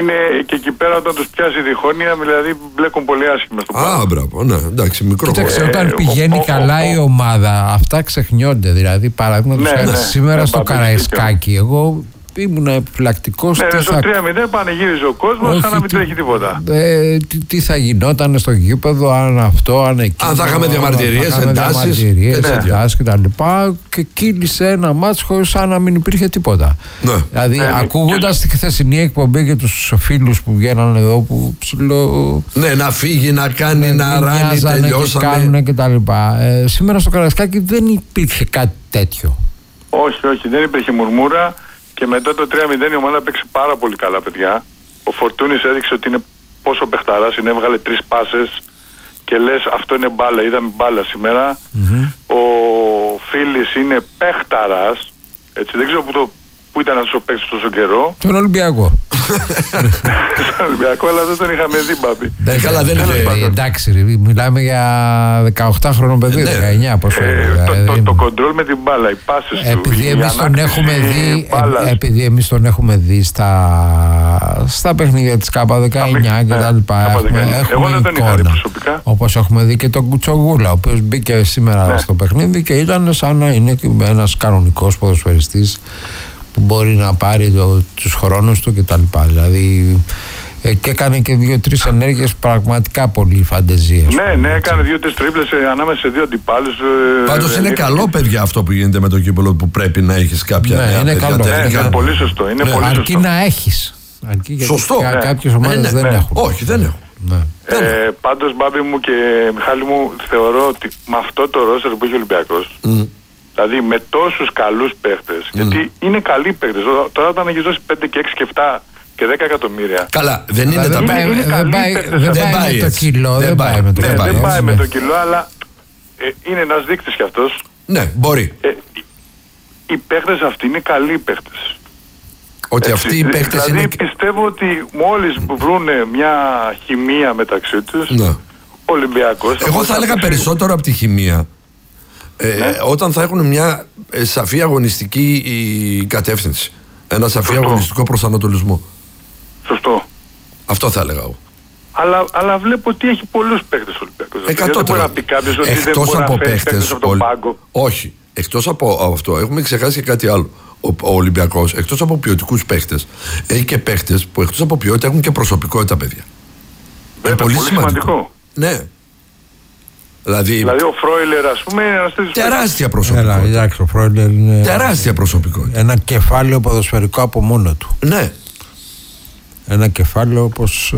Είναι και εκεί πέρα όταν τους πιάσει η διχόνοια, δηλαδή μπλέκουν πολύ άσχημα στο πράγμα. Α, μπράβο, ναι, εντάξει, μικρό. Κοίταξε, όταν πηγαίνει καλά η ομάδα, αυτά ξεχνιόνται. Δηλαδή, παραδείγματος χάρη σήμερα στο Καραϊσκάκι, εγώ ήμουν επιφυλακτικός. Ναι, στο 3-0 πανηγύριζε ο κόσμος, σαν να μην τρέχει τίποτα. Τι θα γινόταν στο γήπεδο, αν αυτό, αν εκείνο. Αν θα είχαμε διαμαρτυρίες, εντάσεις κτλ. Και κύλησε ένα μάτς χωρίς σαν να μην υπήρχε τίποτα. Ναι. Δηλαδή, ακούγοντας τη χθεσινή εκπομπή και τους φίλους που βγαίναν εδώ που ψηλό. Ναι, να φύγει, να κάνει, να ράνει, τελειώσαμε. Και κάνουν κτλ. Σήμερα στο Καραϊσκάκι δεν υπήρχε κάτι τέτοιο. Όχι, δεν υπήρχε μουρμούρα. Και μετά το 3-0 η ομάδα παίξει πάρα πολύ καλά, παιδιά. Ο Φορτούνης έδειξε ότι είναι πόσο παιχταράς είναι, έβγαλε 3 πάσες και λες αυτό είναι μπάλα, είδαμε μπάλα σήμερα. Ο Φίλης είναι παιχταράς, έτσι, δεν ξέρω πού ήταν αυτός ο παίκτης τόσο καιρό. Τον Ολυμπιακό. Στον Ολυμπιακό, αλλά δεν τον είχαμε δει, Μπάμπη. Καλά, δεν είναι. Εντάξει, μιλάμε για 18χρονο παιδί, 19 πόσο. Το κοντρόλ με την μπάλα, οι πάσες του. Επειδή εμείς τον έχουμε δει στα παιχνίδια της ΚΑΠΑ 19 και τα λοιπά. Εγώ δεν τον είχα δει προσωπικά. Όπως έχουμε δει και τον Κουτσογούλα, ο οποίος μπήκε σήμερα στο παιχνίδι και ήταν σαν να είναι ένας κανονικός ποδοσφαιριστής που μπορεί να πάρει τους χρόνους του και τα λοιπά. Δηλαδή και έκανε και 2-3 ενέργειες πραγματικά πολύ φαντεζίας. Ναι, έκανε 2-3 τρίπλες ανάμεσα σε 2 αντιπάλους. Πάντως είναι καλό, παιδιά, αυτό που γίνεται με το κύπελλο, που πρέπει να έχεις κάποια. Ναι, είναι καλό. Είναι πολύ σωστό. Αρκεί να έχεις. Σωστό. Κάποιες ομάδες δεν έχουν. Όχι, δεν έχουν. Πάντως, Μπάμπη μου και Μιχάλη μου, θεωρώ ότι με αυτό το ρόστερ που έχει ο Ολυμπιακός, δηλαδή με τόσους καλούς παίχτες, γιατί είναι καλοί παίχτες. Τώρα όταν έχει δώσει 5 και 6 και 7 και 10 εκατομμύρια. Καλά, δεν είναι τα Δεν πάει με το κιλό. Δεν πάει με το κιλό, αλλά είναι ένας δείκτης κι αυτός. Ναι, μπορεί. Οι παίχτες αυτοί είναι καλοί παίχτες. Ότι αυτοί οι παίχτες δηλαδή πιστεύω ότι μόλις βρουν μια χημεία μεταξύ τους, ο Ολυμπιακός. Εγώ θα έλεγα περισσότερο από τη χημεία. Όταν θα έχουν μια σαφή αγωνιστική κατεύθυνση. Ένα σαφή αγωνιστικό προσανατολισμό. Σωστό. Αυτό θα έλεγα εγώ. Αλλά βλέπω ότι έχει πολλούς παίκτες ο Ολυμπιακός. Δεν μπορεί να πει κάποιος ότι δεν μπορεί να φέρει παίκτες από τον πάγκο. Όχι. Εκτός από αυτό έχουμε ξεχάσει και κάτι άλλο. Ο Ολυμπιακός, εκτός από ποιοτικούς παίκτες, έχει και παίκτες που εκτός από ποιότητα έχουν και προσωπικότητα, παιδιά. Είναι πολύ σημαντικό. Ναι. Δηλαδή ο Φρόιλερ, ας πούμε, είναι ένας τέτοιος. Τεράστια προσωπικότητα. Εντάξει, ο Φρόιλερ είναι. Τεράστια προσωπικότητα. Ένα κεφάλαιο ποδοσφαιρικό από μόνο του. Ναι. Ένα κεφάλαιο όπως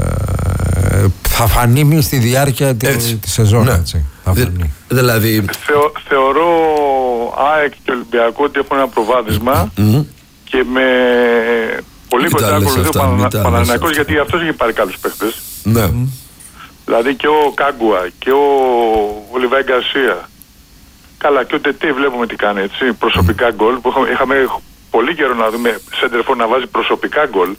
θα φανεί στη διάρκεια της σεζόν. Ναι. Έτσι. Θα φανεί. Δηλαδή. Θεωρώ ΑΕΚ και Ολυμπιακό ότι έχουν ένα προβάδισμα και με πολύ κοντά ακολουθεί ο Παναθηναϊκός, γιατί αυτός έχει πάρει καλούς παίχτες. Ναι. Δηλαδή και ο Κάγκουα και ο Ολιβάη Γκαρσία. Καλά, και ο Τετέ βλέπουμε τι κάνει, έτσι. Προσωπικά γκολ που είχαμε πολύ καιρό να δούμε σέντερφορ να βάζει προσωπικά γκολ.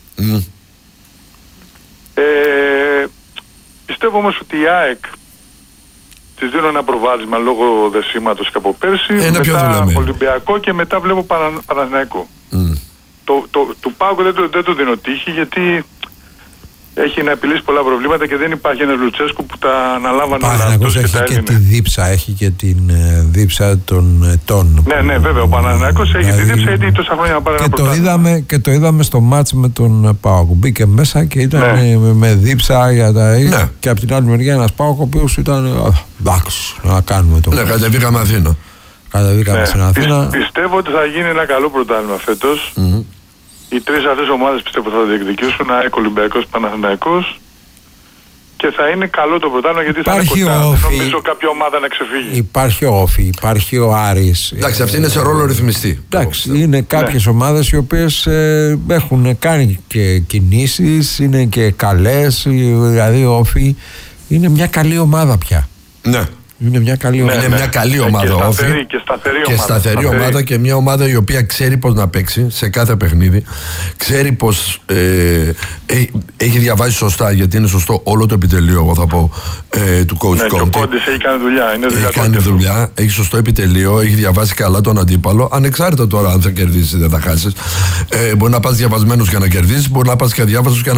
Πιστεύω όμως ότι η ΑΕΚ της δίνω ένα προβάδισμα λόγω δεσίματος και από πέρσι. Μετά Ολυμπιακό και μετά βλέπω Παναθηναϊκό. Του Πάγκου δεν του δίνω τύχη, γιατί έχει να επιλύσει πολλά προβλήματα και δεν υπάρχει ένας Λουτσέσκου που τα αναλάβανε όλα αυτούς και τα έχει και τη δίψα, έχει και την δίψα των ετών. Ναι, βέβαια, ο Παναθηναϊκός έχει τη δίψα, γιατί τόσα χρόνια να πάρει ένα πρωτάθλημα. Και το είδαμε στο μάτς με τον ΠΑΟΚ. Μπήκε μέσα και ήταν με δίψα για τα ίδια. Και από την άλλη μεριά ένας ΠΑΟΚ ο οποίος ήταν εντάξει, να κάνουμε το. Ναι, κατεβήκαμε Αθήνα. Κατεβήκαμε στην Αθήνα. Πιστεύω ότι θα γίνει ένα καλό πρωτάθλημα φέτος. Οι τρεις αυτές ομάδες πιστεύω θα διεκδικήσουν, ΑΕΚ, Ολυμπιακός, Παναθηναϊκός, και θα είναι καλό το πρωτάθλημα, γιατί θα είναι κοντά. Δεν νομίζω κάποια ομάδα να ξεφύγει. Υπάρχει ο Όφη, υπάρχει ο Άρης. Εντάξει, αυτή είναι σε ρόλο ρυθμιστή. Εντάξει, είναι κάποιες ομάδες οι οποίες έχουν κάνει και κινήσεις, είναι και καλές. Δηλαδή ο Όφη είναι μια καλή ομάδα πια. Ναι. Είναι μια καλή ομάδα. Είναι μια καλή ομάδα. Και σταθερή ομάδα και μια ομάδα η οποία ξέρει πώς να παίξει σε κάθε παιχνίδι. Ξέρει πώς έχει διαβάσει σωστά, γιατί είναι σωστό όλο το επιτελείο, εγώ θα πω, του coach Conte. Ο Κόντες έχει κάνει δουλειά. Έχει κάνει δουλειά, έχει σωστό επιτελείο, έχει διαβάσει καλά τον αντίπαλο. Ανεξάρτητα τώρα αν θα κερδίσει ή δεν θα χάσει. Μπορεί να πας διαβασμένος για να κερδίσει, μπορεί να πας και αδιάβαστος